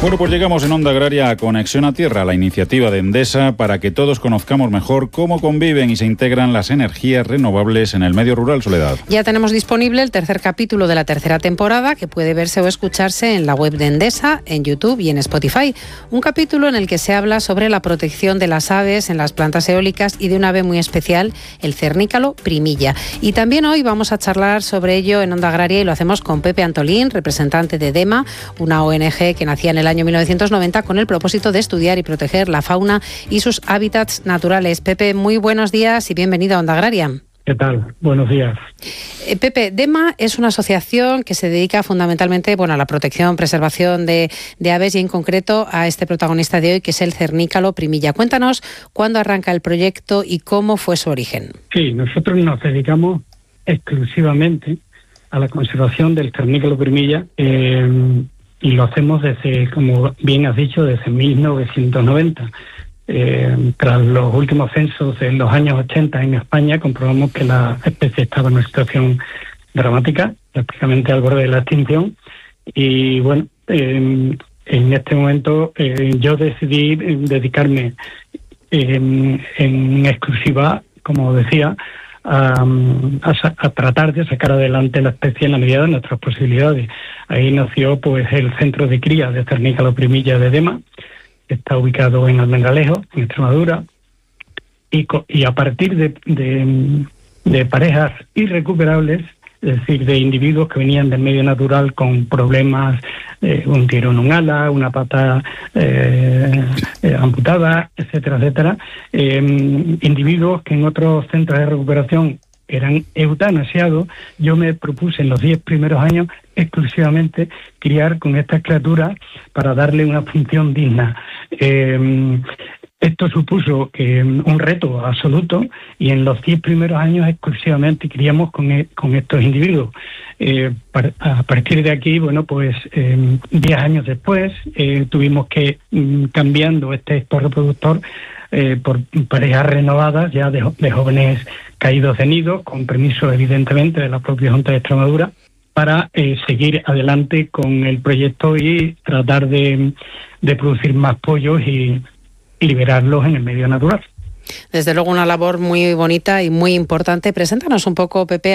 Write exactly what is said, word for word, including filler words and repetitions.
Bueno, pues llegamos en Onda Agraria a Conexión a Tierra, la iniciativa de Endesa para que todos conozcamos mejor cómo conviven y se integran las energías renovables en el medio rural. Soledad. Ya tenemos disponible el tercer capítulo de la tercera temporada, que puede verse o escucharse en la web de Endesa, en YouTube y en Spotify. Un capítulo en el que se habla sobre la protección de las aves en las plantas eólicas y de un ave muy especial, el cernícalo primilla. Y también hoy vamos a charlar sobre ello en Onda Agraria y lo hacemos con Pepe Antolín, representante de DEMA, una O N G que nacía en el año mil novecientos noventa con el propósito de estudiar y proteger la fauna y sus hábitats naturales. Pepe, muy buenos días y bienvenido a Onda Agraria. ¿Qué tal? Buenos días. Eh, Pepe, DEMA es una asociación que se dedica fundamentalmente bueno, a la protección, preservación de, de aves y en concreto a este protagonista de hoy, que es el cernícalo primilla. Cuéntanos cuándo arranca el proyecto y cómo fue su origen. Sí, nosotros nos dedicamos exclusivamente a la conservación del cernícalo primilla eh, y lo hacemos desde, como bien has dicho, desde mil novecientos noventa. Eh, tras los últimos censos de los años ochenta en España, comprobamos que la especie estaba en una situación dramática, prácticamente al borde de la extinción. Y bueno, eh, en este momento eh, yo decidí dedicarme eh, en exclusiva, como decía, A, a, a tratar de sacar adelante la especie en la medida de nuestras posibilidades. Ahí nació pues el centro de cría de cernícalo primilla de DEMA, que está ubicado en Almendralejo, en Extremadura, y, y a partir de, de, de parejas irrecuperables, es decir, de individuos que venían del medio natural con problemas, eh, un tiro en un ala, una pata eh, eh, amputada, etcétera, etcétera, eh, individuos que en otros centros de recuperación eran eutanasiados. Yo me propuse en los diez primeros años exclusivamente criar con estas criaturas para darle una función digna. Eh, Esto supuso que un reto absoluto y en los diez primeros años exclusivamente criamos con, e, con estos individuos. Eh, par, a partir de aquí, bueno, pues eh, diez años después eh, tuvimos que mm, cambiando este esto reproductor eh, por parejas renovadas ya de, de jóvenes caídos de nido, con permiso evidentemente de la propia Junta de Extremadura, para eh, seguir adelante con el proyecto y tratar de, de producir más pollos y liberarlos en el medio natural. Desde luego una labor muy bonita y muy importante. Preséntanos un poco, Pepe,